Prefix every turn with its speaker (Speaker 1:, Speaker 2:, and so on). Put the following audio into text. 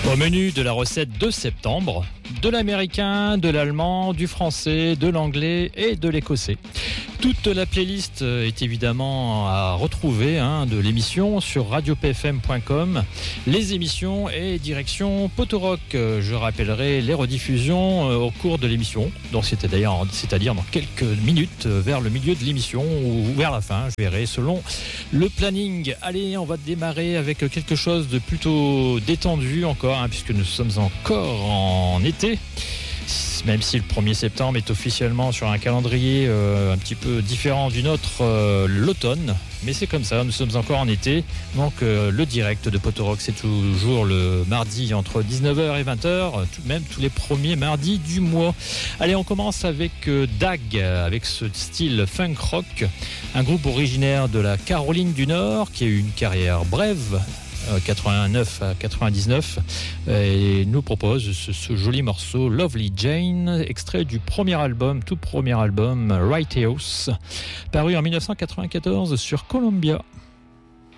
Speaker 1: Au menu de la recette de septembre, de l'américain, de l'allemand, du français, de l'anglais et de l'écossais. Toute la playlist est évidemment à retrouver de l'émission sur radiopfm.com. Les émissions et direction Potorock. Je rappellerai les rediffusions au cours de l'émission. Donc c'est-à-dire dans quelques minutes, vers le milieu de l'émission ou vers la fin, je verrai selon le planning. Allez, on va démarrer avec quelque chose de plutôt détendu encore, puisque nous sommes encore en été. Même si le 1er septembre est officiellement sur un calendrier un petit peu différent du nôtre, l'automne. Mais c'est comme ça, nous sommes encore en été. Donc le direct de Potorock, c'est toujours le mardi entre 19h et 20h, même tous les premiers mardis du mois. Allez, on commence avec Dag, avec ce style funk rock. Un groupe originaire de la Caroline du Nord qui a eu une carrière brève. 89 à 99 et nous propose ce joli morceau Lovely Jane, extrait du tout premier album Right House, paru en 1994 sur Columbia.